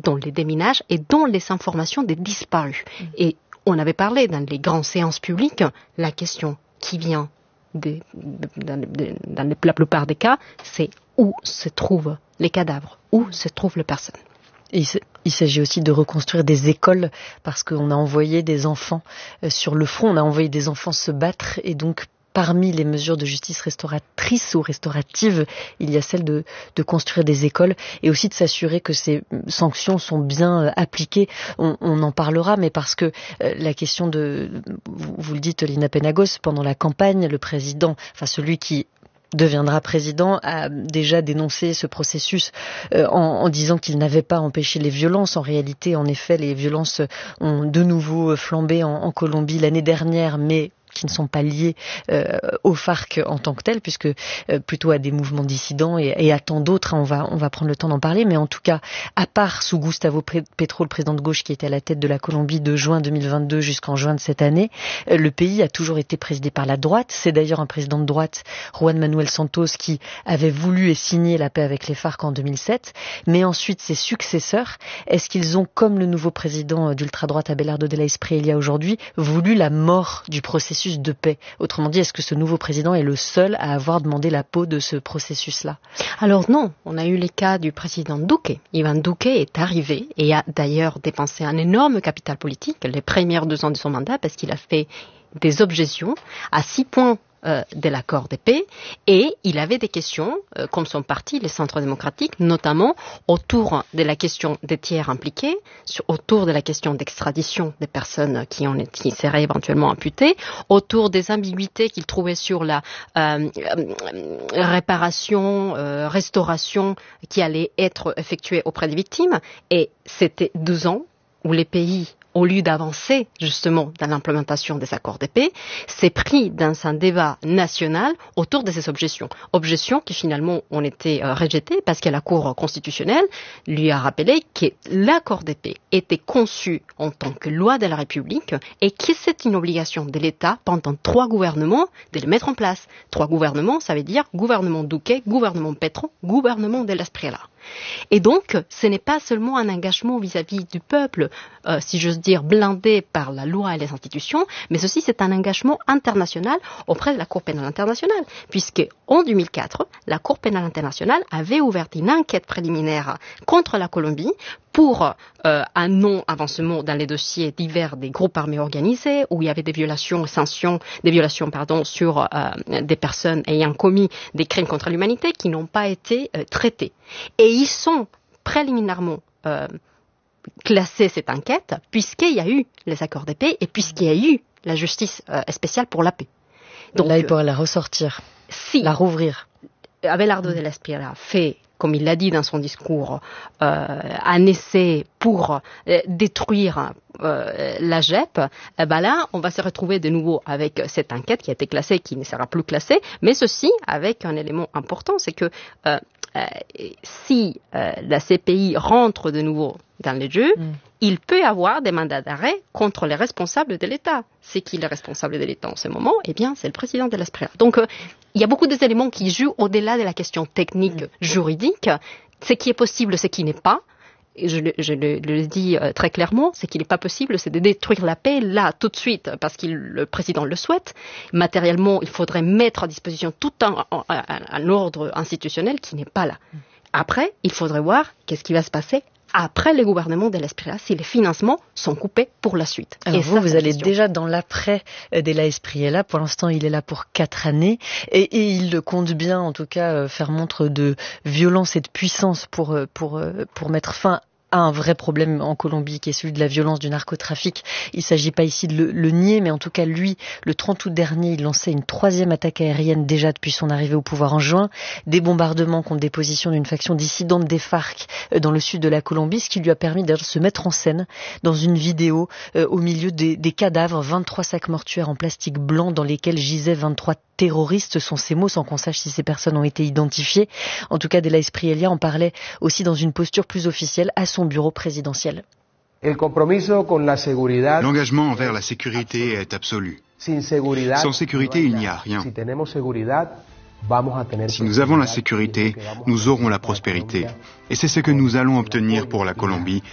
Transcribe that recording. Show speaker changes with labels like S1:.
S1: dans les déminages et dans les informations des disparus. Et on avait parlé dans les grandes séances publiques, la question qui vient dans la plupart des cas, c'est où se trouvent les cadavres, où se trouvent les personnes.
S2: Et il s'agit aussi de reconstruire des écoles parce qu'on a envoyé des enfants sur le front, on a envoyé des enfants se battre et donc parmi les mesures de justice restauratrice ou restaurative, il y a celle de construire des écoles et aussi de s'assurer que ces sanctions sont bien appliquées. On en parlera, mais parce que la question vous le dites, Lina Penagos, pendant la campagne, le président, enfin celui qui deviendra président, a déjà dénoncé ce processus en disant qu'il n'avait pas empêché les violences. En réalité, en effet, les violences ont de nouveau flambé en Colombie l'année dernière, mais qui ne sont pas liés aux FARC en tant que tels, puisque plutôt à des mouvements dissidents et à tant d'autres, hein, on va prendre le temps d'en parler, mais en tout cas, à part sous Gustavo Petro, le président de gauche qui était à la tête de la Colombie de juin 2022 jusqu'en juin de cette année, le pays a toujours été présidé par la droite. C'est d'ailleurs un président de droite, Juan Manuel Santos, qui avait voulu et signé la paix avec les FARC en 2007, mais ensuite ses successeurs, est-ce qu'ils ont, comme le nouveau président d'ultra-droite Abelardo de la Espriella aujourd'hui, voulu la mort du processus de paix? Autrement dit, est-ce que ce nouveau président est le seul à avoir demandé la peau de ce processus-là?
S1: Alors non, on a eu les cas du président Duque. Ivan Duque est arrivé et a d'ailleurs dépensé un énorme capital politique les premières 2 ans de son mandat parce qu'il a fait des objections à 6 points de l'accord de paix et il avait des questions, comme son parti, les centres démocratiques, notamment autour de la question des tiers impliqués, autour de la question d'extradition des personnes qui seraient éventuellement imputées, autour des ambiguïtés qu'il trouvait sur la réparation, restauration qui allait être effectuée auprès des victimes. Et c'était 2 ans où les pays, au lieu d'avancer justement dans l'implémentation des accords de paix, s'est pris dans un débat national autour de ces objections. Objections qui finalement ont été rejetées parce que la Cour constitutionnelle lui a rappelé que l'accord de paix était conçu en tant que loi de la République et que c'est une obligation de l'État pendant 3 gouvernements de le mettre en place. 3 gouvernements, ça veut dire gouvernement Duque, gouvernement Petro, gouvernement de l'Espriella. Et donc, ce n'est pas seulement un engagement vis-à-vis du peuple, si j'ose dire, blindé par la loi et les institutions, mais aussi c'est un engagement international auprès de la Cour pénale internationale, puisque en 2004, la Cour pénale internationale avait ouvert une enquête préliminaire contre la Colombie pour un non-avancement dans les dossiers divers des groupes armés organisés, où il y avait des violations sur des personnes ayant commis des crimes contre l'humanité qui n'ont pas été traités. Et ils sont préliminairement classés cette enquête, puisqu'il y a eu les accords de paix et puisqu'il y a eu la justice spéciale pour la paix.
S2: Donc là, il pourrait la ressortir, la rouvrir.
S1: Abelardo de la Espriella fait, comme il l'a dit dans son discours, un essai pour détruire la JEP, là, on va se retrouver de nouveau avec cette enquête qui a été classée, qui ne sera plus classée, mais ceci avec un élément important, c'est que si la CPI rentre de nouveau dans les jeux, il peut y avoir des mandats d'arrêt contre les responsables de l'État. C'est qui le responsable de l'État en ce moment? Eh bien, c'est le président de l'Espriella. Donc, il y a beaucoup d'éléments qui jouent au-delà de la question technique, juridique. Ce qui est possible, ce qui n'est pas. Et je le dis très clairement, ce qui n'est pas possible, c'est de détruire la paix là, tout de suite, parce que le président le souhaite. Matériellement, il faudrait mettre à disposition tout un ordre institutionnel qui n'est pas là. Après, il faudrait voir qu'est-ce qui va se passer après les gouvernements de l'Espriella, si les financements sont coupés pour la suite.
S2: Alors vous allez déjà dans l'après de la Espriella. Pour l'instant, il est là pour 4 années et il compte bien, en tout cas, faire montre de violence et de puissance pour mettre fin à un vrai problème en Colombie qui est celui de la violence du narcotrafic. Il ne s'agit pas ici de le nier, mais en tout cas lui, le 30 août dernier, il lançait une 3e attaque aérienne déjà depuis son arrivée au pouvoir en juin, des bombardements contre des positions d'une faction dissidente des FARC dans le sud de la Colombie, ce qui lui a permis de se mettre en scène dans une vidéo au milieu des cadavres, 23 sacs mortuaires en plastique blanc dans lesquels gisaient 23 terroristes, ce sont ces mots, sans qu'on sache si ces personnes ont été identifiées. En tout cas, de la Espriella en parlait aussi dans une posture plus officielle à son bureau présidentiel.
S3: L'engagement envers la sécurité est absolu. Sans sécurité, il n'y a rien. Si nous avons la sécurité, nous aurons la prospérité. Et c'est ce que nous allons obtenir pour la Colombie